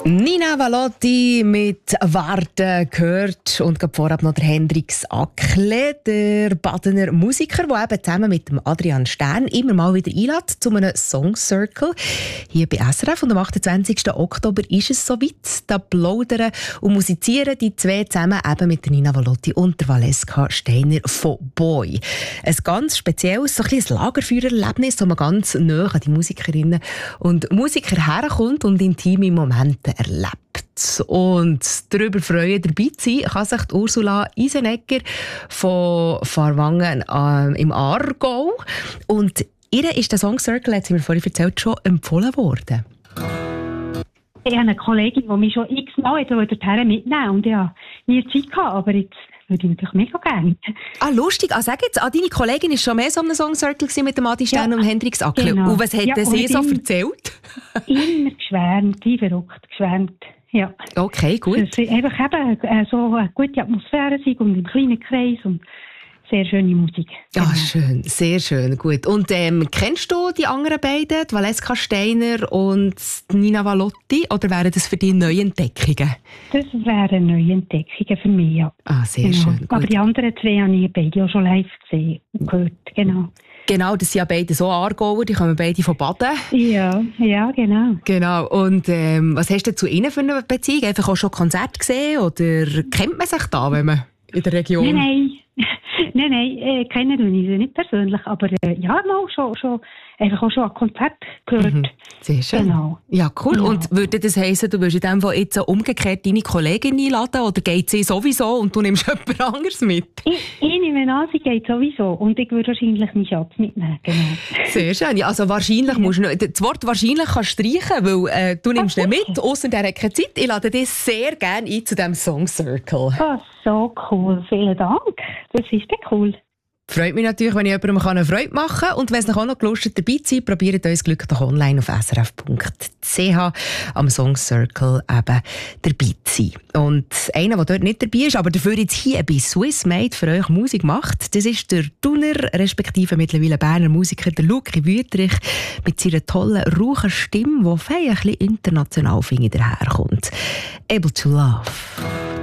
Nina Valotti mit «Warten» gehört und gerade vorab noch der Hendrix Ackle, der Badener Musiker, der eben zusammen mit dem Adrian Stern immer mal wieder einlädt zu einem Song Circle. Hier bei SRF und am 28. Oktober ist es soweit. Da plaudern und musizieren die zwei zusammen eben mit der Nina Valotti und der Valeska Steiner von «Boy». Ein ganz spezielles, so ein bisschen ein Lagerfeuererlebnis, wo man ganz nahe an die Musikerinnen und Musiker herkommt und intime Momente erlebt. Und darüber freuen, dabei zu sein, kann sich die Ursula Isenegger von Farwangen im Aargau. Und ihr ist der Song Circle, hat sie mir vorhin erzählt, schon empfohlen worden. Ich habe eine Kollegin, die mich schon x-mal dorthin mitnehmen und ja, nie Zeit gehabt, aber jetzt würde ich natürlich mega gerne. Ah, lustig. Sag jetzt, deine Kollegin war schon mehr so einem Song Circle mit dem Adi Stern und Hendrix Ackle. Genau. Und was hat sie so erzählt? Immer geschwärmt, wie verrückt geschwärmt. Ja. Okay, gut. Dass es einfach eben so eine gute Atmosphäre ist und im kleinen Kreis und sehr schöne Musik. Ja, schön, sehr schön, gut. Und kennst du die anderen beiden, die Valeska Steiner und Nina Valotti, oder wären das für dich neue Entdeckungen? Das wären neue Entdeckungen für mich, ja. Ah, sehr schön, gut. Aber die anderen zwei habe ich beide auch schon live gesehen und gehört, genau. Genau, das sind ja beide so Aargauer, die kommen beide von Baden. Ja, genau. Genau, und was hast du zu ihnen für eine Beziehung? Einfach auch schon Konzerte gesehen, oder kennt man sich da, wenn man in der Region... Nein, kennen wir sie nicht persönlich, aber ja, mal schon einfach auch schon ein Konzert gehört. Sehr schön. Genau. Ja, cool. Ja. Und würde das heissen, du würdest in dem Fall jetzt umgekehrt deine Kollegin einladen, oder geht sie sowieso und du nimmst jemand anderes mit? Ich nehme an, sie geht sowieso und ich würde wahrscheinlich meinen Schatz mitnehmen, genau. Sehr schön. Ja, also wahrscheinlich musst du das Wort «wahrscheinlich» kannst du streichen, weil du nimmst ihn mit, ausser der hat keine Zeit. Ich lade dich sehr gerne ein zu diesem Song Circle. Oh, so cool. Vielen Dank. Das ist ja cool. Freut mich natürlich, wenn ich jemandem eine Freude machen kann. Und wenn es noch auch noch Lust hat, dabei zu sein, probiert euer Glück doch online auf srf.ch am Song Circle eben dabei zu sein. Und einer, der dort nicht dabei ist, aber dafür jetzt hier bei Swiss Made für euch Musik macht, das ist der Thuner, respektive mittlerweile Berner Musiker, der Luki Wüthrich, mit seiner tollen, rauchen Stimme, die ein bisschen international daherkommt. Able to Love.